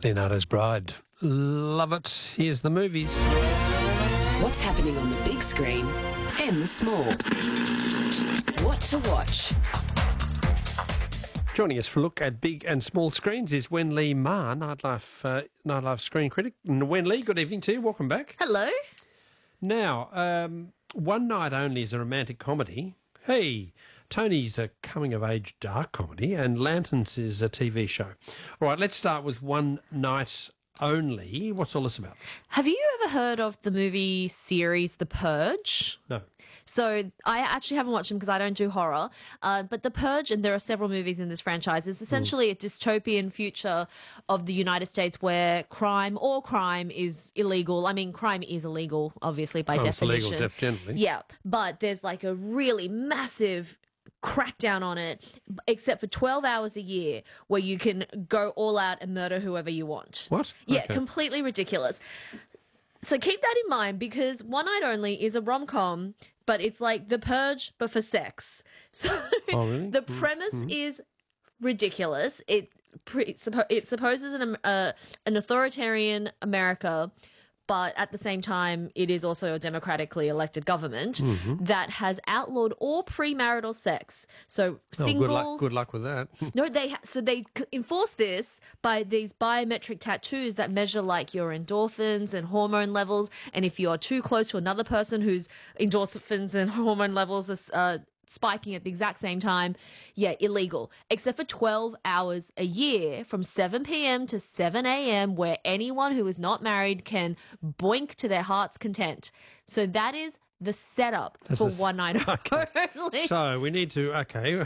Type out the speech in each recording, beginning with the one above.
Leonardo's Bride. Love it. Here's the movies. What's happening on the big screen and the small? What to watch? Joining us for a look at big and small screens is Wen Lee Ma, Nightlife screen critic. And Wen Lee, good evening to you. Welcome back. Hello. Now, One Night Only is a romantic comedy. Hey, Tony's a coming-of-age dark comedy, and Lanterns is a TV show. All right, let's start with One Night Only. What's all this about? Have you ever heard of the movie series The Purge? No. So I actually haven't watched them because I don't do horror. But The Purge, and there are several movies in this franchise, is essentially a dystopian future of the United States where crime is illegal. I mean, crime is illegal, obviously, by definition. It's illegal, generally. Yeah, but there's like a really massive crackdown on it, except for 12 hours a year where you can go all out and murder whoever you want. What? Yeah, Okay. completely ridiculous. So keep that in mind, because One Night Only is a rom-com, but it's like The Purge, but for sex. So Oh, really? the premise is ridiculous. It supposes an authoritarian America, but at the same time, it is also a democratically elected government that has outlawed all premarital sex. So singles. Good luck with that. No, they enforce this by these biometric tattoos that measure like your endorphins and hormone levels, and if you are too close to another person whose endorphins and hormone levels are spiking at the exact same time, yeah, illegal. Except for 12 hours a year from 7 p.m. to 7 a.m. where anyone who is not married can boink to their heart's content. So that is the setup for One Night Only. So we need to,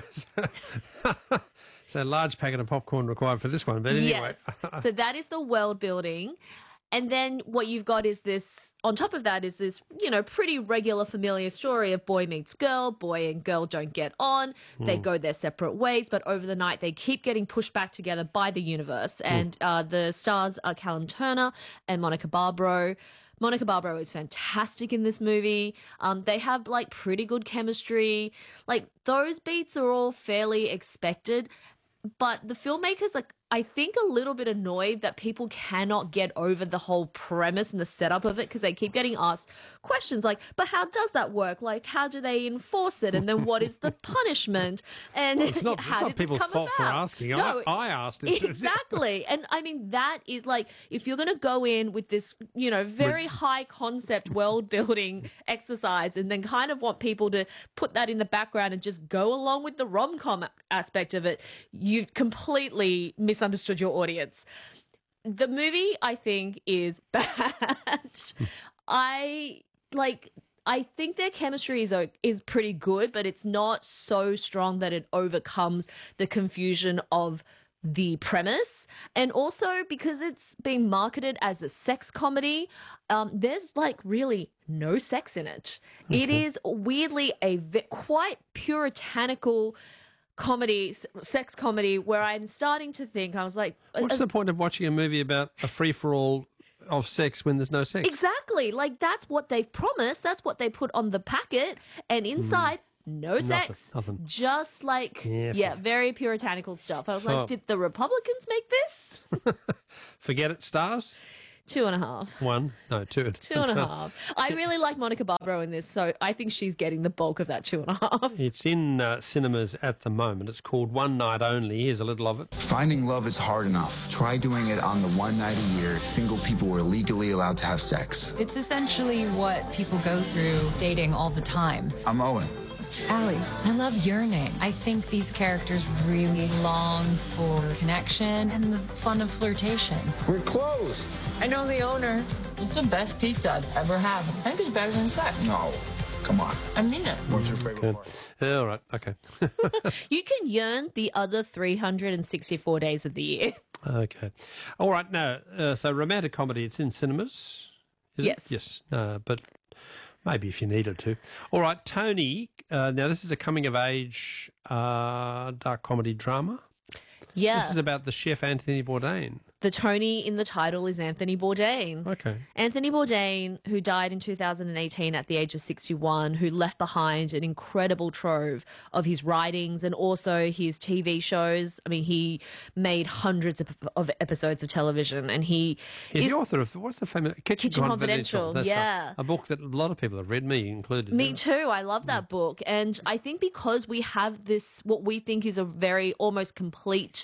so a large packet of popcorn required for this one, but anyway. Yes. So that is the world building. And then what you've got is this, on top of that is this, pretty regular familiar story of boy meets girl, boy and girl don't get on, they go their separate ways, but over the night they keep getting pushed back together by the universe. And the stars are Callum Turner and Monica Barbaro. Monica Barbaro is fantastic in this movie. They have like pretty good chemistry. Like those beats are all fairly expected, but the filmmakers are, I think, a little bit annoyed that people cannot get over the whole premise and the setup of it, because they keep getting asked questions like, but how does that work? Like, how do they enforce it? And then what is the punishment? And It's not how did this people's come fault about? for asking. No, I asked it. exactly. And I mean, that is like, if you're going to go in with this, very high concept world building exercise and then kind of want people to put that in the background and just go along with the rom-com aspect of it, you've completely misunderstood your audience. The movie, I think, is bad. I think their chemistry is pretty good, but it's not so strong that it overcomes the confusion of the premise. And also because it's being marketed as a sex comedy, there's like really no sex in it. It is weirdly a quite puritanical comedy, sex comedy, where I'm starting to think, I was like, What's the point of watching a movie about a free-for-all of sex when there's no sex? Exactly. Like, that's what they've promised. That's what they put on the packet. And inside, no sex. Nothing. Just like, Yeah. very puritanical stuff. I was like, did the Republicans make this? Forget it, stars? 2.5. 1, no, 2. 2.5. I really like Monica Barbaro in this, so I think she's getting the bulk of that 2.5. It's in cinemas at the moment. It's called One Night Only. Here's a little of it. Finding love is hard enough. Try doing it on the one night a year single people were legally allowed to have sex. It's essentially what people go through dating all the time. I'm Owen. Allie. I love your name. I think these characters really long for connection and the fun of flirtation. We're closed. I know the owner. It's the best pizza I've ever had. I think it's better than sex. No, come on. I mean it. What's your favorite part? All right, okay. You can yearn the other 364 days of the year. Okay. All right, now, so romantic comedy, it's in cinemas? Is Yes. it? Yes. But maybe if you needed to. All right, Tony, now this is a coming-of-age dark comedy drama. Yeah. This is about the chef Anthony Bourdain. The Tony in the title is Anthony Bourdain. Okay. Anthony Bourdain, who died in 2018 at the age of 61, who left behind an incredible trove of his writings and also his TV shows. I mean, he made hundreds of episodes of television, and He's the author of, what's the famous Kitchen Confidential. That's Yeah. right. A book that a lot of people have read, me included. Me too. I love that book. And I think because we have this, what we think is a very almost complete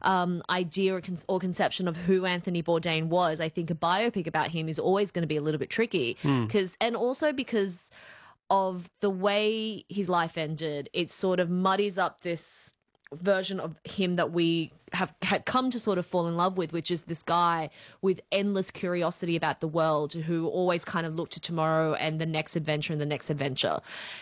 idea or conception of who Anthony Bourdain was, I think a biopic about him is always going to be a little bit tricky. And also because of the way his life ended, it sort of muddies up this version of him that we had come to sort of fall in love with, which is this guy with endless curiosity about the world who always kind of looked to tomorrow and the next adventure and the next adventure.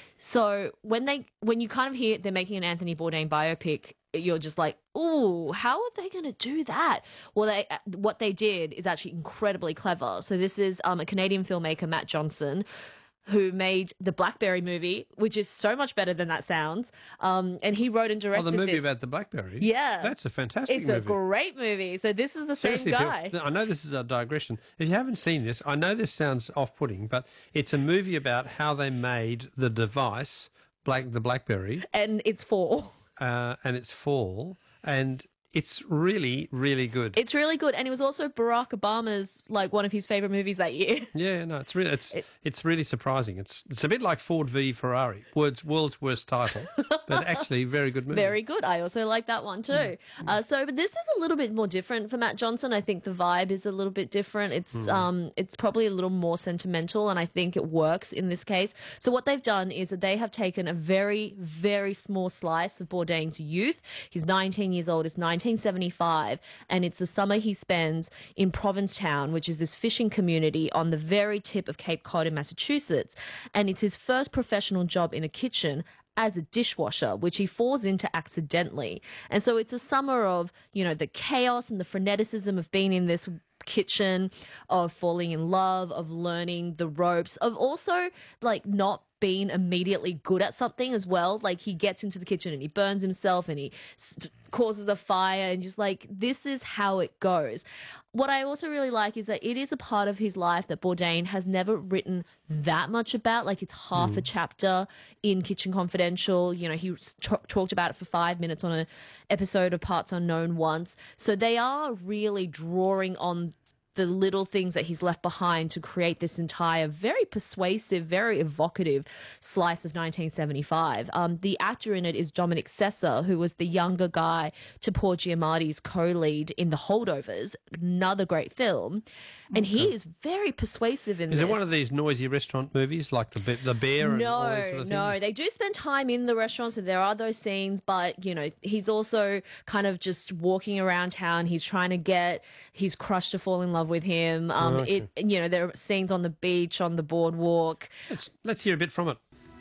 So when you kind of hear they're making an Anthony Bourdain biopic, you're just like, ooh, how are they going to do that? Well, what they did is actually incredibly clever. So this is a Canadian filmmaker, Matt Johnson, who made the Blackberry movie, which is so much better than that sounds. And he wrote and directed the movie this. about the Blackberry? Yeah. That's a fantastic movie. It's a great movie. So this is the Seriously, same guy. I know this is a digression. If you haven't seen this, I know this sounds off-putting, but it's a movie about how they made the device, the Blackberry. And it's fall. And it's fall, and it's really, really good. It's really good, and it was also Barack Obama's one of his favorite movies that year. Yeah, no, it's really surprising. It's a bit like Ford v Ferrari, world's worst title, but actually very good movie. Very good. I also like that one too. But this is a little bit more different for Matt Johnson. I think the vibe is a little bit different. It's probably a little more sentimental, and I think it works in this case. So what they've done is that they have taken a very, very small slice of Bourdain's youth. He's 19 years old. It's 1975, and it's the summer he spends in Provincetown, which is this fishing community on the very tip of Cape Cod in Massachusetts. And it's his first professional job in a kitchen as a dishwasher, which he falls into accidentally. And so it's a summer of, the chaos and the freneticism of being in this kitchen, of falling in love, of learning the ropes, of also not being immediately good at something as well. He gets into the kitchen and he burns himself and he causes a fire, and just this is how it goes. What I also really like is that it is a part of his life that Bourdain has never written that much about. It's half a chapter in Kitchen Confidential. He talked about it for 5 minutes on an episode of Parts Unknown once. So they are really drawing on the little things that he's left behind to create this entire very persuasive, very evocative slice of 1975. The actor in it is Dominic Sessa, who was the younger guy to Paul Giamatti's co-lead in The Holdovers, another great film. And he is very persuasive in this. Is it one of these noisy restaurant movies like The Bear? And all that sort of No. thing? They do spend time in the restaurant, so there are those scenes, but, he's also kind of just walking around town. He's trying to get his crush to fall in love with him. Okay. There are scenes on the beach, on the boardwalk. Let's hear a bit from it.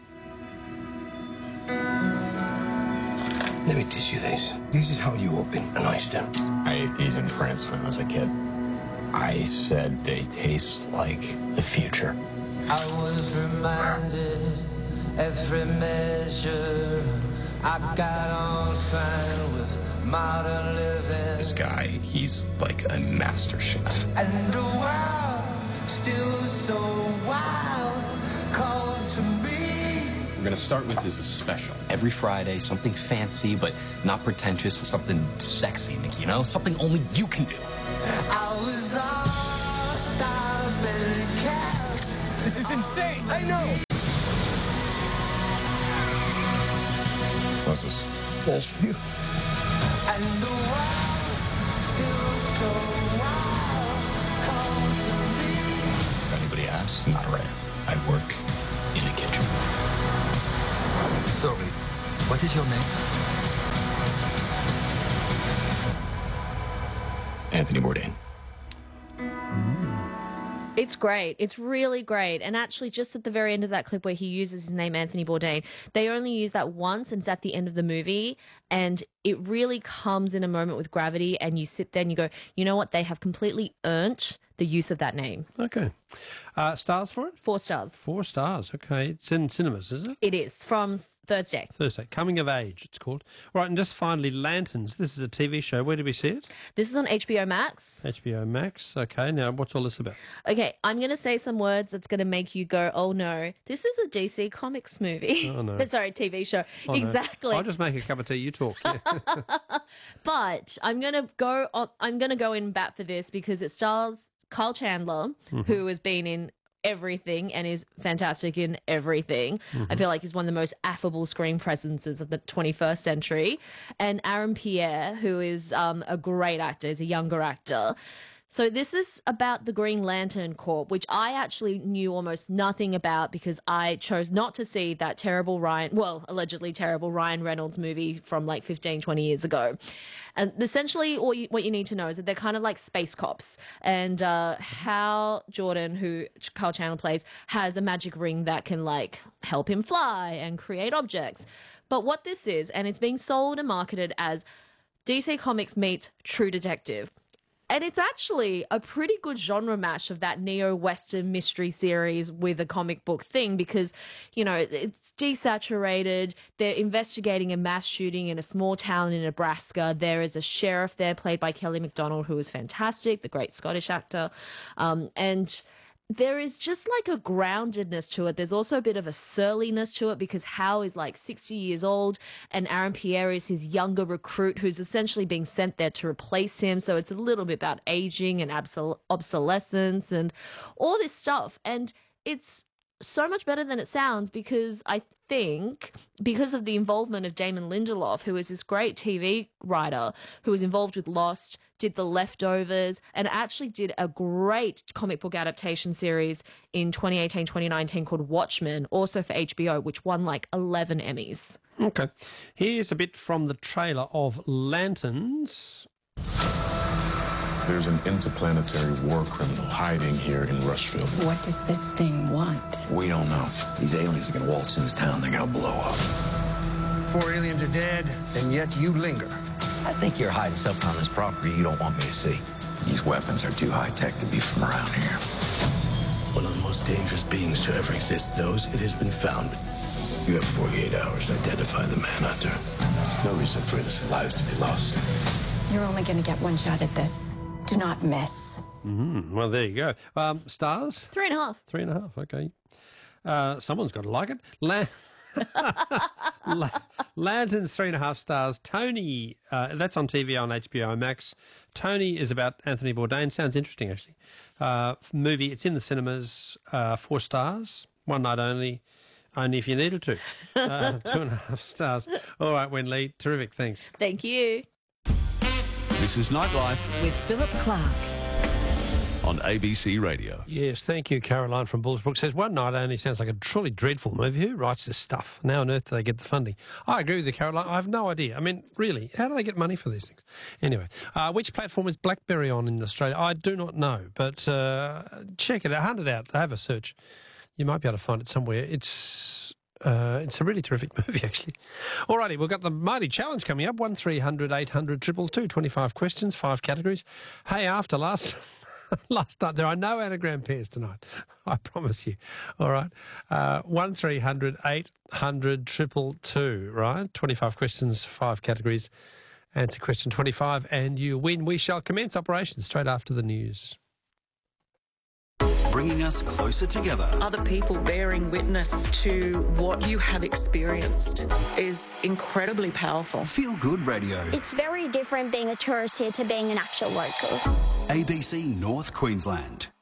Let me teach you this. This is how you open an oyster. I ate these in France when I was a kid. I said they taste like the future. I was reminded every measure I got on fine with modern living. This guy, he's like a master chef. And the world still so wild, called to me. We're gonna start with this special. Every Friday, something fancy but not pretentious, something sexy, Nikki, something only you can do. I was lost, I've been kept. This is insane! I know. What's this? That's for you. And the world still so wild, called to me. If anybody asks, I'm not a writer. I work in a kitchen. Sorry. What is your name? Anthony Bourdain. It's great. It's really great. And actually, just at the very end of that clip where he uses his name, Anthony Bourdain, they only use that once, and it's at the end of the movie. And it really comes in a moment with gravity, and you sit there and you go, you know what? They have completely earned the use of that name. Okay. Stars for it? 4 stars. 4 stars. Okay. It's in cinemas, is it? It is from Thursday. Coming of Age, it's called. Right, and just finally, Lanterns. This is a TV show. Where did we see it? This is on HBO Max. HBO Max. Okay, now what's all this about? Okay, I'm going to say some words that's going to make you go, oh no, this is a DC Comics movie. Oh no. Sorry, TV show. Oh, no. Exactly. I'll just make a cup of tea, you talk. Yeah. But I'm going to go in bat for this because it stars Kyle Chandler, who has been in everything and is fantastic in everything. I feel like he's one of the most affable screen presences of the 21st century. And Aaron Pierre, who is a great actor, is a younger actor. So this is about the Green Lantern Corps, which I actually knew almost nothing about because I chose not to see that allegedly terrible Ryan Reynolds movie from like 15, 20 years ago. And essentially what you need to know is that they're kind of like space cops. And Hal Jordan, who Kyle Chandler plays, has a magic ring that can like help him fly and create objects. But what this is, and it's being sold and marketed as DC Comics meets True Detective. And it's actually a pretty good genre match of that neo-Western mystery series with a comic book thing because, you know, it's desaturated. They're investigating a mass shooting in a small town in Nebraska. There is a sheriff there played by Kelly MacDonald, who is fantastic, the great Scottish actor. And there is just like a groundedness to it. There's also a bit of a surliness to it because Hal is like 60 years old and Aaron Pierre is his younger recruit who's essentially being sent there to replace him. So it's a little bit about aging and obsolescence and all this stuff. And it's so much better than it sounds because I think because of the involvement of Damon Lindelof, who is this great TV writer who was involved with Lost, did The Leftovers, and actually did a great comic book adaptation series in 2018, 2019 called Watchmen, also for HBO, which won like 11 Emmys. Okay. Here's a bit from the trailer of Lanterns. There's an interplanetary war criminal hiding here in Rushfield. What does this thing want? We don't know. These aliens are gonna waltz into town. They're gonna blow up. 4 aliens are dead, and yet you linger. I think you're hiding something on this property you don't want me to see. These weapons are too high-tech to be from around here. One of the most dangerous beings to ever exist knows it has been found. You have 48 hours to identify the manhunter. There's no reason for innocent lives to be lost. You're only going to get one shot at this. Do not miss. Well, there you go. Stars? 3.5. 3.5, okay. Someone's got to like it. Lanterns, 3.5 stars. Tony, that's on TV on HBO Max. Tony is about Anthony Bourdain. Sounds interesting, actually. Movie, it's in the cinemas. 4 stars. One night only. Only if you needed to. 2.5 stars. All right, Wenley. Terrific. Thanks. Thank you. This is Nightlife with Philip Clark on ABC Radio. Yes, thank you. Caroline from Bullsbrook says, One Night Only sounds like a truly dreadful movie. Who writes this stuff? How on earth do they get the funding? I agree with you, Caroline. I have no idea. I mean, really, how do they get money for these things? Anyway, which platform is BlackBerry on in Australia? I do not know, but check it out. Hunt it out. Have a search. You might be able to find it somewhere. It's a really terrific movie, actually. Alrighty, we've got the Mighty Challenge coming up. 1300 800 222, 25 questions, 5 categories. Hey, after last night, there are no anagram pairs tonight. I promise you. All right. 1300 800 222, right? 25 questions, 5 categories. Answer question 25 and you win. We shall commence operations straight after the news. Bringing us closer together. Other people bearing witness to what you have experienced is incredibly powerful. Feel Good Radio. It's very different being a tourist here to being an actual local. ABC North Queensland.